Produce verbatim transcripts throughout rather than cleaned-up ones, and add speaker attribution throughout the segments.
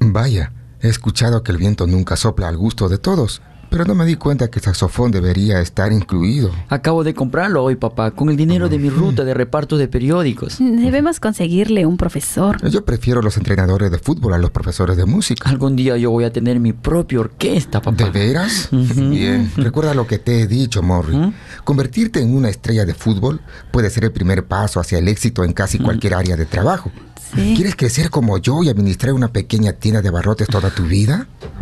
Speaker 1: Vaya, he escuchado que el viento nunca sopla al gusto de todos, pero no me di cuenta que el saxofón debería estar incluido.
Speaker 2: Acabo de comprarlo hoy, papá, con el dinero de mi ruta de reparto de periódicos.
Speaker 3: Debemos conseguirle un profesor.
Speaker 1: Yo prefiero los entrenadores de fútbol a los profesores de música.
Speaker 2: Algún día yo voy a tener mi propia orquesta, papá.
Speaker 1: ¿De veras?
Speaker 2: Uh-huh.
Speaker 1: Bien. Recuerda lo que te he dicho, Morrie. Uh-huh. Convertirte en una estrella de fútbol puede ser el primer paso hacia el éxito en casi cualquier uh-huh. área de trabajo. ¿Sí? ¿Quieres crecer como yo y administrar una pequeña tienda de abarrotes toda tu vida?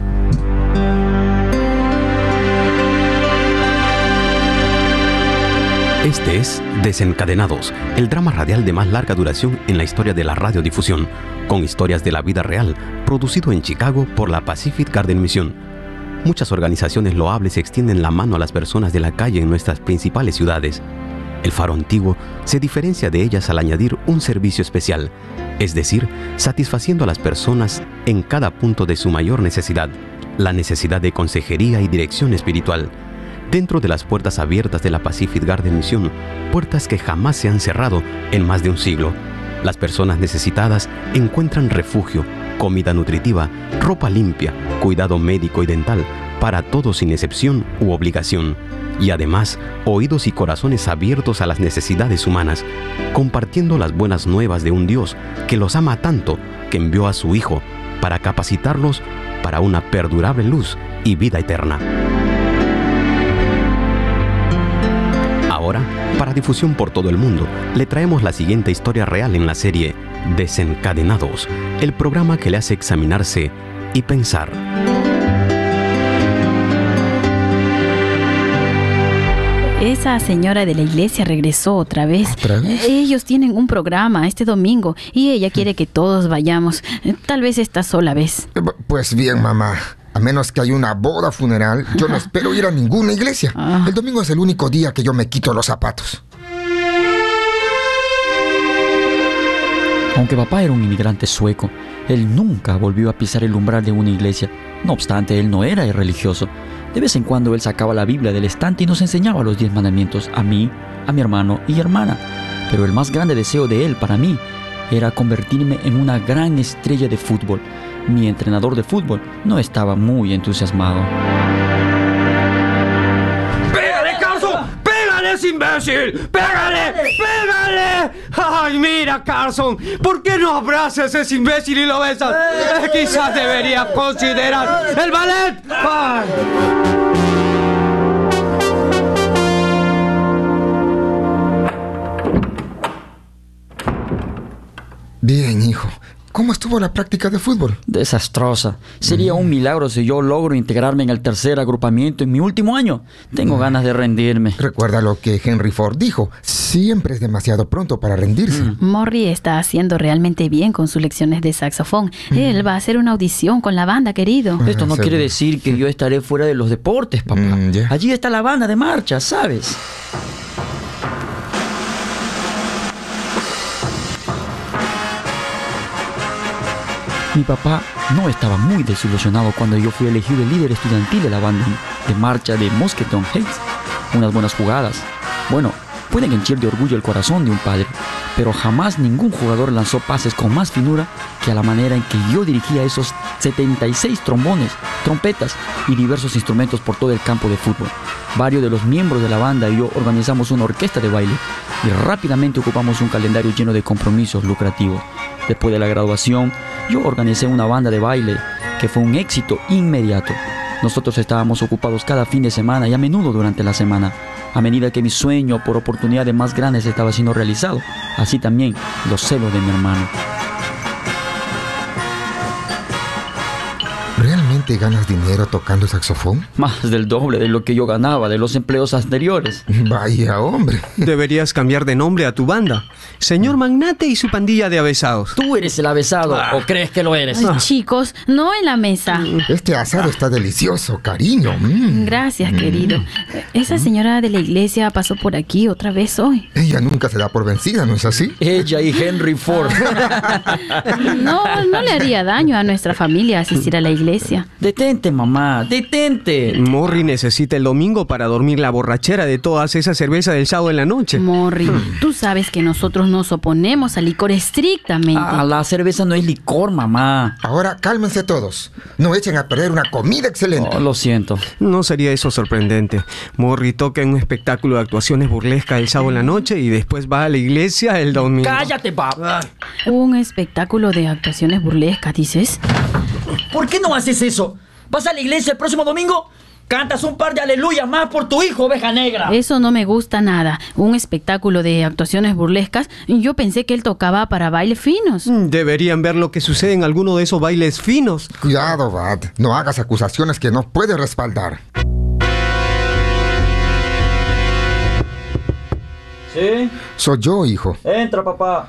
Speaker 4: Este es Desencadenados, el drama radial de más larga duración en la historia de la radiodifusión, con historias de la vida real, producido en Chicago por la Pacific Garden Mission. Muchas organizaciones loables extienden la mano a las personas de la calle en nuestras principales ciudades. El Faro Antiguo se diferencia de ellas al añadir un servicio especial, es decir, satisfaciendo a las personas en cada punto de su mayor necesidad, la necesidad de consejería y dirección espiritual. Dentro de las puertas abiertas de la Pacific Garden Mission, puertas que jamás se han cerrado en más de un siglo, las personas necesitadas encuentran refugio, comida nutritiva, ropa limpia, cuidado médico y dental, para todos sin excepción u obligación, y además oídos y corazones abiertos a las necesidades humanas, compartiendo las buenas nuevas de un Dios que los ama tanto que envió a su Hijo para capacitarlos para una perdurable luz y vida eterna. Ahora, para difusión por todo el mundo, le traemos la siguiente historia real en la serie Desencadenados, el programa que le hace examinarse y pensar.
Speaker 3: Esa señora de la iglesia regresó otra vez.
Speaker 1: ¿Otra vez?
Speaker 3: Ellos tienen un programa este domingo y ella quiere que todos vayamos. Tal vez esta sola vez.
Speaker 1: Pues bien, mamá. A menos que haya una boda funeral, yo no espero ir a ninguna iglesia. Ah. El domingo es el único día que yo me quito los zapatos.
Speaker 2: Aunque papá era un inmigrante sueco, él nunca volvió a pisar el umbral de una iglesia. No obstante, él no era religioso. De vez en cuando él sacaba la Biblia del estante y nos enseñaba los diez mandamientos a mí, a mi hermano y hermana. Pero el más grande deseo de él para mí era convertirme en una gran estrella de fútbol. Mi entrenador de fútbol no estaba muy entusiasmado.
Speaker 5: ¡Pégale, Carson! ¡Pégale, ese imbécil! ¡Pégale! ¡Pégale! ¡Ay, mira, Carson! ¿Por qué no abrazas a ese imbécil y lo besas? Eh, quizás deberías considerar el ballet. ¡Ay!
Speaker 1: Bien, hijo. ¿Cómo estuvo la práctica de fútbol?
Speaker 2: Desastrosa. Sería mm. un milagro si yo logro integrarme en el tercer agrupamiento en mi último año. Tengo mm. ganas de rendirme.
Speaker 1: Recuerda lo que Henry Ford dijo. Siempre es demasiado pronto para rendirse.
Speaker 3: Mm. Morrie está haciendo realmente bien con sus lecciones de saxofón. Mm. Él va a hacer una audición con la banda, querido.
Speaker 2: Esto no quiere decir que yo estaré fuera de los deportes, papá. Mm, yeah. Allí está la banda de marcha, ¿sabes? Mi papá no estaba muy desilusionado cuando yo fui elegido el líder estudiantil de la banda de marcha de Muskegon Heights. Unas buenas jugadas. Bueno, pueden henchir de orgullo el corazón de un padre, pero jamás ningún jugador lanzó pases con más finura que a la manera en que yo dirigía esos setenta y seis trombones, trompetas y diversos instrumentos por todo el campo de fútbol. Varios de los miembros de la banda y yo organizamos una orquesta de baile y rápidamente ocupamos un calendario lleno de compromisos lucrativos. Después de la graduación, yo organicé una banda de baile que fue un éxito inmediato. Nosotros estábamos ocupados cada fin de semana y a menudo durante la semana. A medida que mi sueño por oportunidades más grandes estaba siendo realizado, así también los celos de mi hermano.
Speaker 1: ¿Realmente ganas dinero tocando saxofón?
Speaker 2: Más del doble de lo que yo ganaba de los empleos anteriores.
Speaker 1: Vaya, hombre.
Speaker 5: Deberías cambiar de nombre a tu banda. Señor Magnate y su pandilla de avesados.
Speaker 2: ¿Tú eres el avesado ah. o crees que lo eres?
Speaker 3: Ay, chicos, no en la mesa.
Speaker 1: Este asado está delicioso, cariño. Mm.
Speaker 3: Gracias, querido. Esa señora de la iglesia pasó por aquí otra vez hoy.
Speaker 1: Ella nunca se da por vencida, ¿no es así?
Speaker 2: Ella y Henry Ford.
Speaker 3: No, no le haría daño a nuestra familia asistir a la iglesia.
Speaker 2: Detente, mamá, detente.
Speaker 5: Morrie necesita el domingo para dormir la borrachera de todas esas cervezas del sábado en la noche.
Speaker 3: Morrie, tú sabes que nosotros nos oponemos al licor estrictamente.
Speaker 2: Ah, la cerveza no es licor, mamá.
Speaker 1: Ahora cálmense todos. No echen a perder una comida excelente.
Speaker 2: Oh, lo siento.
Speaker 5: No sería eso sorprendente. Morrie toca en un espectáculo de actuaciones burlescas el sábado en la noche y después va a la iglesia el domingo.
Speaker 2: ¡Cállate, papá!
Speaker 3: Un espectáculo de actuaciones burlescas, ¿dices?
Speaker 2: ¿Por qué no haces eso? ¿Vas a la iglesia el próximo domingo? Cantas un par de aleluyas más por tu hijo, oveja negra.
Speaker 3: Eso no me gusta nada. Un espectáculo de actuaciones burlescas. Yo pensé que él tocaba para bailes finos.
Speaker 5: Deberían ver lo que sucede en alguno de esos bailes finos.
Speaker 1: Cuidado, Bud. No hagas acusaciones que no puedes respaldar.
Speaker 2: ¿Sí?
Speaker 1: Soy yo, hijo.
Speaker 2: Entra, papá.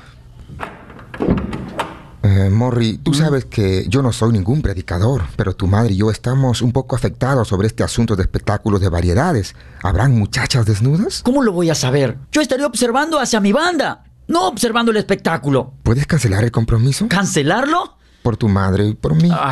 Speaker 1: Eh, Morrie, tú sabes que yo no soy ningún predicador, pero tu madre y yo estamos un poco afectados sobre este asunto de espectáculos de variedades. ¿Habrán muchachas desnudas?
Speaker 2: ¿Cómo lo voy a saber? Yo estaré observando hacia mi banda, no observando el espectáculo.
Speaker 1: ¿Puedes cancelar el compromiso?
Speaker 2: ¿Cancelarlo?
Speaker 1: Por tu madre y por mí.
Speaker 2: Ah.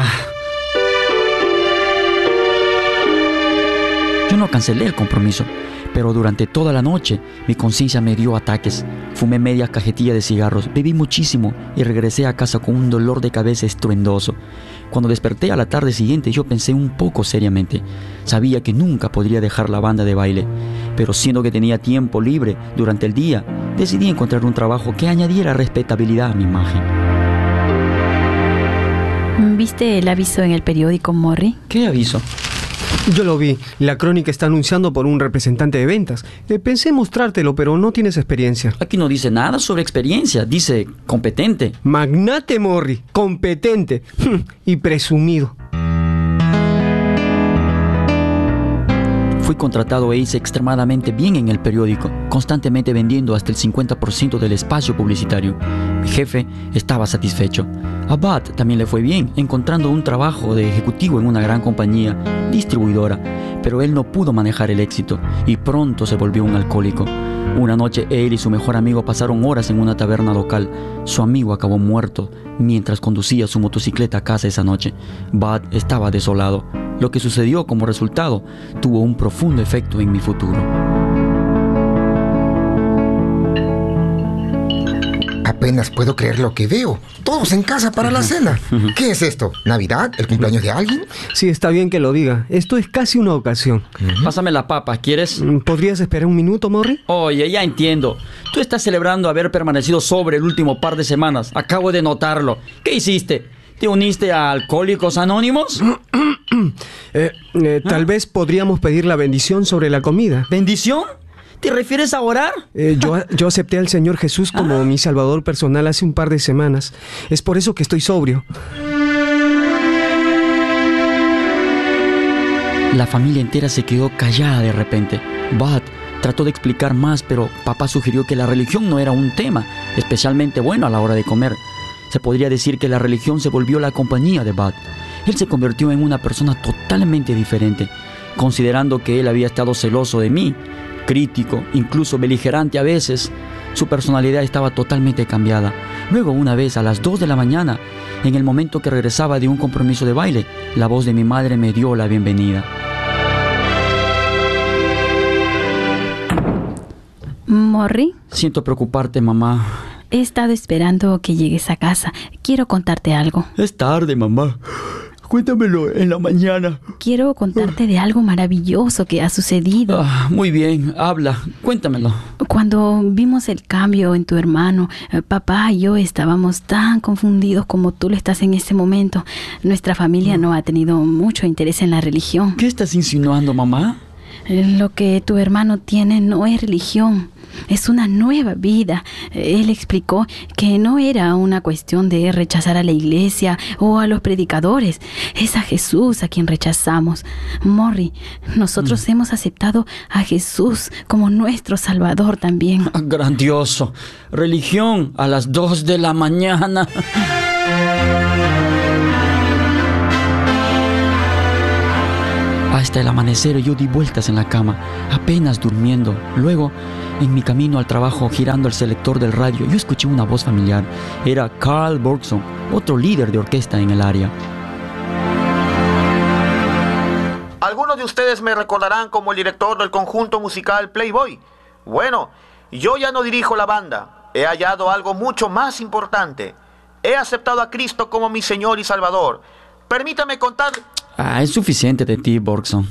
Speaker 2: Yo no cancelé el compromiso, pero durante toda la noche mi conciencia me dio ataques. Fumé media cajetilla de cigarros, bebí muchísimo y regresé a casa con un dolor de cabeza estruendoso. Cuando desperté a la tarde siguiente yo pensé un poco seriamente. Sabía que nunca podría dejar la banda de baile, pero siendo que tenía tiempo libre durante el día, decidí encontrar un trabajo que añadiera respetabilidad a mi imagen.
Speaker 3: ¿Viste el aviso en el periódico, Morrie?
Speaker 2: ¿Qué aviso?
Speaker 5: Yo lo vi. La crónica está anunciando por un representante de ventas. Eh, pensé mostrártelo, pero no tienes experiencia.
Speaker 2: Aquí no dice nada sobre experiencia, dice competente.
Speaker 5: Magnate, Morrie. Competente. Y presumido.
Speaker 2: Fui contratado e hice extremadamente bien en el periódico, constantemente vendiendo hasta el cincuenta por ciento del espacio publicitario. Mi jefe estaba satisfecho. A Bud también le fue bien, encontrando un trabajo de ejecutivo en una gran compañía distribuidora, pero él no pudo manejar el éxito y pronto se volvió un alcohólico. Una noche él y su mejor amigo pasaron horas en una taberna local. Su amigo acabó muerto mientras conducía su motocicleta a casa esa noche. Bud estaba desolado. Lo que sucedió como resultado tuvo un profundo efecto en mi futuro.
Speaker 1: Apenas puedo creer lo que veo. Todos en casa para la cena. ¿Qué es esto? ¿Navidad? ¿El cumpleaños de alguien?
Speaker 5: Sí, está bien que lo diga. Esto es casi una ocasión.
Speaker 2: Pásame la papa, ¿quieres?
Speaker 5: ¿Podrías esperar un minuto, Morrie?
Speaker 2: Oye, ya entiendo. Tú estás celebrando haber permanecido sobre el último par de semanas. Acabo de notarlo. ¿Qué hiciste? ¿Te uniste a Alcohólicos Anónimos?
Speaker 5: eh, eh, tal
Speaker 2: ¿Ah?
Speaker 5: vez podríamos pedir la bendición sobre la comida.
Speaker 2: ¿Bendición? ¿Te refieres a orar?
Speaker 5: Eh, yo, yo acepté al Señor Jesús como
Speaker 2: ah.
Speaker 5: mi salvador personal hace un par de semanas. Es por eso que estoy sobrio.
Speaker 2: La familia entera se quedó callada de repente. Bud trató de explicar más, pero papá sugirió que la religión no era un tema especialmente bueno a la hora de comer. Se podría decir que la religión se volvió la compañía de Bud. Él se convirtió en una persona totalmente diferente, considerando que él había estado celoso de mí, crítico, incluso beligerante a veces. Su personalidad estaba totalmente cambiada. Luego, una vez a las dos de la mañana, en el momento que regresaba de un compromiso de baile, la voz de mi madre me dio la bienvenida.
Speaker 3: Morrie,
Speaker 2: Siento preocuparte, mamá.
Speaker 3: he estado esperando que llegues a casa. Quiero contarte algo.
Speaker 2: Es tarde, mamá. Cuéntamelo en la mañana.
Speaker 3: Quiero contarte de algo maravilloso que ha sucedido.
Speaker 2: Ah, muy bien, habla, cuéntamelo.
Speaker 3: Cuando vimos el cambio en tu hermano, eh, papá y yo estábamos tan confundidos como tú lo estás en este momento. Nuestra familia no ha tenido mucho interés en la religión.
Speaker 2: ¿Qué estás insinuando, mamá?
Speaker 3: Eh, Lo que tu hermano tiene no es religión, es una nueva vida. Él explicó que no era una cuestión de rechazar a la iglesia o a los predicadores. Es a Jesús a quien rechazamos. Morrie, nosotros mm. hemos aceptado a Jesús como nuestro Salvador también.
Speaker 2: Grandioso. Religión a las dos de la mañana. Hasta el amanecer yo di vueltas en la cama, apenas durmiendo. Luego, en mi camino al trabajo, girando el selector del radio, yo escuché una voz familiar. Era Carl Bergson, otro líder de orquesta en el área.
Speaker 6: Algunos de ustedes me recordarán como el director del conjunto musical Playboy. Bueno, yo ya no dirijo la banda. He hallado algo mucho más importante. He aceptado a Cristo como mi Señor y Salvador. Permítame contar...
Speaker 2: Ah, es suficiente de ti, Borgson.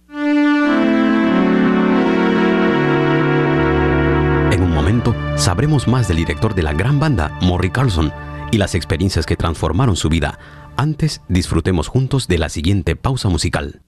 Speaker 4: En un momento sabremos más del director de la gran banda, Morrie Carlson, y las experiencias que transformaron su vida. Antes, disfrutemos juntos de la siguiente pausa musical.